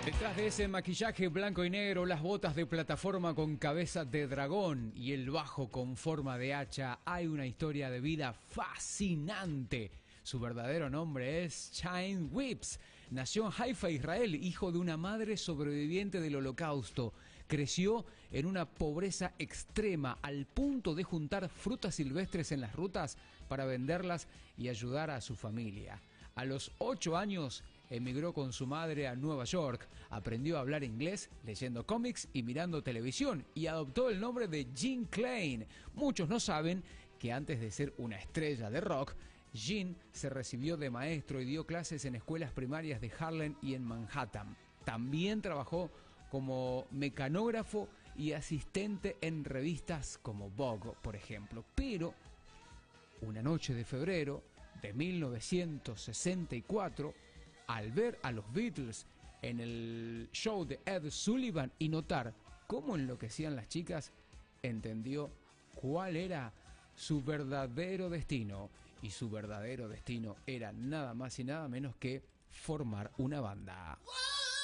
Detrás de ese maquillaje blanco y negro, las botas de plataforma con cabeza de dragón y el bajo con forma de hacha, hay una historia de vida fascinante. Su verdadero nombre es Chaim Wips. Nació en Haifa, Israel, hijo de una madre sobreviviente del Holocausto. Creció en una pobreza extrema al punto de juntar frutas silvestres en las rutas para venderlas y ayudar a su familia. A los 8 años emigró con su madre a Nueva York, aprendió a hablar inglés leyendo cómics y mirando televisión y adoptó el nombre de Gene Klein. Muchos no saben que antes de ser una estrella de rock, Gene se recibió de maestro y dio clases en escuelas primarias de Harlem y en Manhattan. También trabajó como mecanógrafo y asistente en revistas como Vogue, por ejemplo. Pero una noche de febrero de 1964, al ver a los Beatles en el show de Ed Sullivan y notar cómo enloquecían las chicas, entendió cuál era su verdadero destino. Y su verdadero destino era nada más y nada menos que formar una banda.